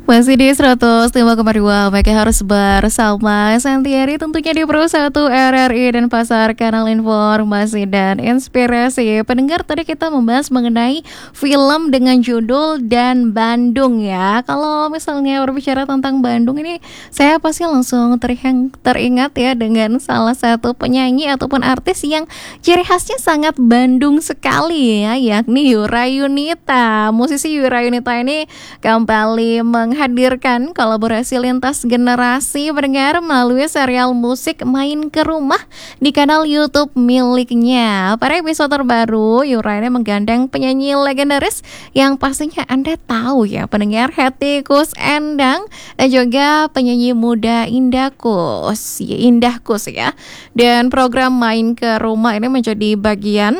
Masih di 105,2 harus bersama Santiari tentunya di Pro 1 RRI dan Pasar Kanal Informasi dan Inspirasi. Pendengar, tadi kita membahas mengenai film dengan judul Dan Bandung ya. Kalau misalnya berbicara tentang Bandung ini, saya pasti langsung teringat ya dengan salah satu penyanyi ataupun artis yang ciri khasnya sangat Bandung sekali ya, yakni Yura Yunita. Musisi Yura Yunita ini kembali menghadirkan kolaborasi lintas generasi pendengar melalui serial musik Main ke Rumah di kanal YouTube miliknya. Pada episode terbaru, Yura ini menggandeng penyanyi legendaris yang pastinya Anda tahu ya pendengar, Hetty Koes Endang dan juga penyanyi muda Indah Koes ya. Dan program Main ke Rumah ini menjadi bagian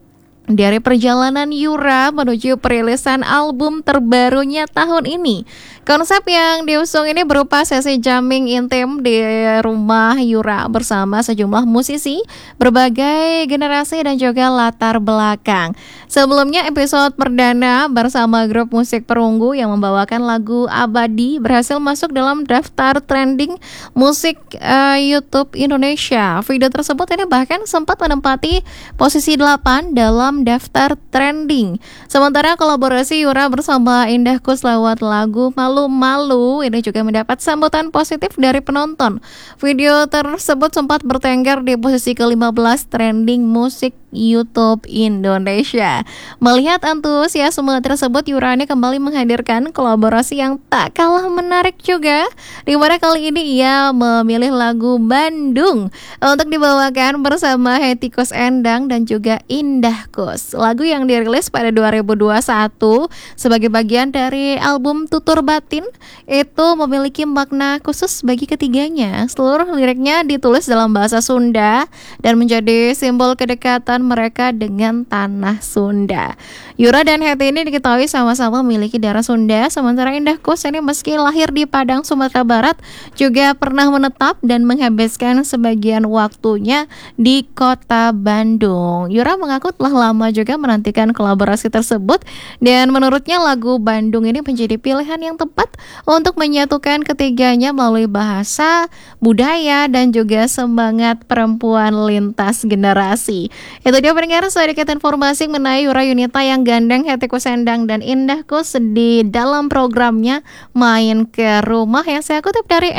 dari perjalanan Yura menuju perilisan album terbarunya tahun ini. Konsep yang diusung ini berupa sesi jamming intim di rumah Yura bersama sejumlah musisi berbagai generasi dan juga latar belakang. Sebelumnya episode perdana bersama grup musik perunggu yang membawakan lagu Abadi berhasil masuk dalam daftar trending musik YouTube Indonesia. Video tersebut ini bahkan sempat menempati posisi 8 dalam daftar trending. Sementara kolaborasi Yura bersama Indah Koes lewat lagu Malu-Malu ini juga mendapat sambutan positif dari penonton. Video tersebut sempat bertengger di posisi ke-15 trending musik YouTube Indonesia. Melihat antusiasme tersebut, Yura ini kembali menghadirkan kolaborasi yang tak kalah menarik juga, di mana kali ini ia memilih lagu Bandung untuk dibawakan bersama Hetty Koes Endang dan juga Indah Koes. Lagu yang dirilis pada 2021 sebagai bagian dari album Tutur Batin itu memiliki makna khusus bagi ketiganya. Seluruh liriknya ditulis dalam bahasa Sunda dan menjadi simbol kedekatan mereka dengan tanah Sunda. Yura dan Hetty ini diketahui sama-sama memiliki darah Sunda, sementara Indah Koes ini meski lahir di Padang, Sumatera Barat, juga pernah menetap dan menghabiskan sebagian waktunya di kota Bandung. Yura mengaku telah lama juga menantikan kolaborasi tersebut dan menurutnya lagu Bandung ini menjadi pilihan yang tepat untuk menyatukan ketiganya melalui bahasa, budaya, dan juga semangat perempuan lintas generasi. Itu dia pendengar, sedikit informasi mengenai Yura Yunita yang gandeng Hetty Koes Endang dan Indah Koes di dalam programnya Main ke Rumah yang saya kutip dari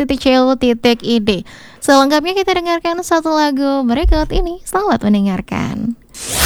RRI.co.id. Selengkapnya kita dengarkan satu lagu berikut ini. Selamat mendengarkan.